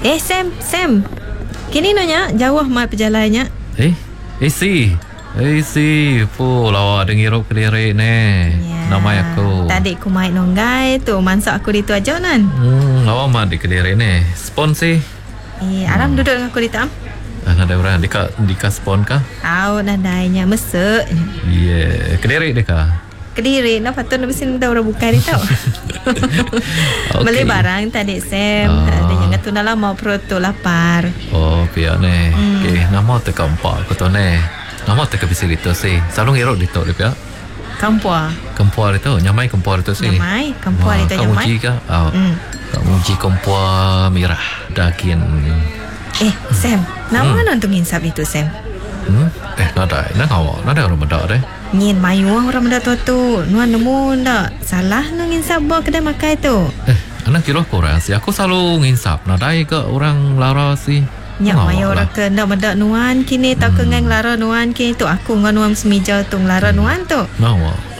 Sam. Kini nanya jauh mai perjalannya. Si, lawa dengirup kediri ni. Nama aku. Tadi aku main nonggai tu, mansak aku di tu aja nan. Lawa mah di kediri ni. Spon sih. Aram duduk dengan aku di tam. Ada orang dika spon kah? Nadainya mesek. Kediri deka. Kediri, patut nak besin dah orang buka ni tau. Beli barang tadi Sam. Dia jangan tu nak lama perut tu lapar. Pihak ni. Okay, nama tu kampak aku tu ni. Nama tu bisa itu sih. Selalu ngerok itu dia pihak. Kampua itu, nyamai kampua itu sih. Kampua itu nyamai. Kamu uji kah? Kamu uji kampua merah daging. Sam, nama nak untuk nginsap itu Sam? Nada orang mendak deh. Nyin mayu orang mendak tu. Nuan nemu ndak salah nak nginsap bawa kedai makan tu. Anak kira korang sih. Aku selalu nginsap. Nadai ke orang lara sih. Nyak mayu orang ke ndak mendak nuan kini tak ke ngang lara nuan kini tu aku ngan nuan semija tu lara nuan tu. Nawa.